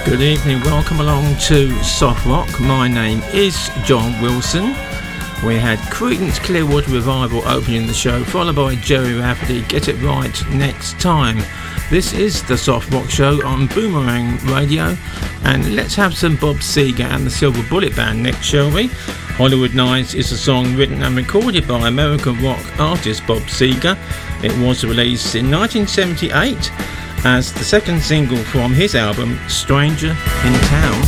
Good evening, welcome along to Soft Rock. My name is John Wilson. We had Creedence Clearwater Revival opening the show, followed by Gerry Rafferty, Get It Right Next Time. This is the Soft Rock Show on Boomerang Radio, and let's have some Bob Seger and the Silver Bullet Band next, shall we? Hollywood Nights is a song written and recorded by American rock artist Bob Seger. It was released in 1978 as the second single from his album Stranger in Town.